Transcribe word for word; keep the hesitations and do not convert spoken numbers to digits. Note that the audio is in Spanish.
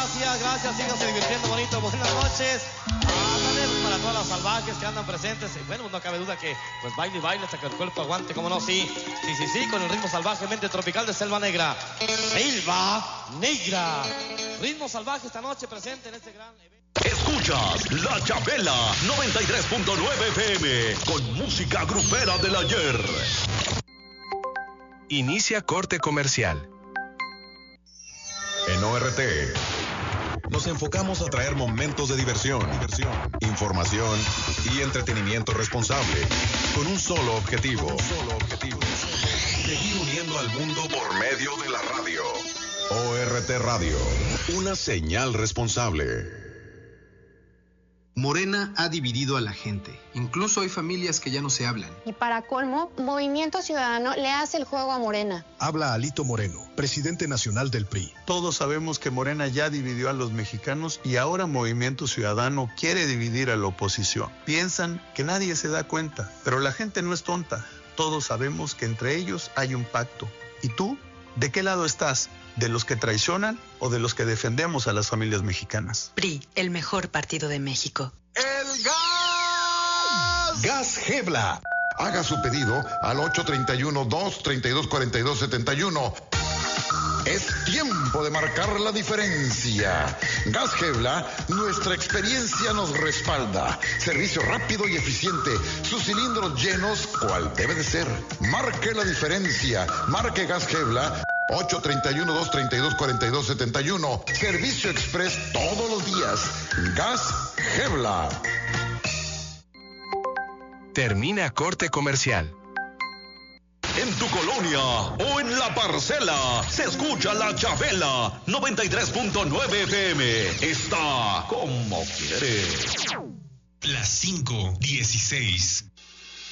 gracias, gracias, síganse divirtiendo bonito, buenas noches. Ándale, pues para todas las salvajes que andan presentes, bueno, pues no cabe duda que pues baile y baile hasta que el cuerpo aguante, como no, sí, sí, sí, sí, con el ritmo salvajemente tropical de Selva Negra. Selva Negra. Ritmo salvaje esta noche presente en este gran evento. Escuchas La Chabela noventa y tres punto nueve F M con música grupera del ayer. Inicia corte comercial. En O R T nos enfocamos a traer momentos de diversión, diversión, información y entretenimiento responsable, con un solo objetivo, un solo objetivo, seguir uniendo al mundo por medio de la radio. O R T Radio, una señal responsable. Morena ha dividido a la gente. Incluso hay familias que ya no se hablan. Y para colmo, Movimiento Ciudadano le hace el juego a Morena. Habla Alito Moreno, presidente nacional del P R I. Todos sabemos que Morena ya dividió a los mexicanos y ahora Movimiento Ciudadano quiere dividir a la oposición. Piensan que nadie se da cuenta, pero la gente no es tonta. Todos sabemos que entre ellos hay un pacto. ¿Y tú? ¿De qué lado estás? ¿De los que traicionan o de los que defendemos a las familias mexicanas? P R I, el mejor partido de México. ¡El gas! Gas Gebla. Haga su pedido al ocho treinta y uno, dos treinta y dos, cuarenta y dos setenta y uno. Es tiempo de marcar la diferencia. Gas Gebla, nuestra experiencia nos respalda. Servicio rápido y eficiente. Sus cilindros llenos, cual debe de ser. Marque la diferencia. Marque Gas Gebla. ocho treinta y uno, dos treinta y dos, cuarenta y dos setenta y uno. Servicio express todos los días. Gas Gebla. Termina corte comercial. En tu colonia o en la parcela se escucha La Chabela noventa y tres punto nueve F M. Está como quiere. Las cinco dieciséis.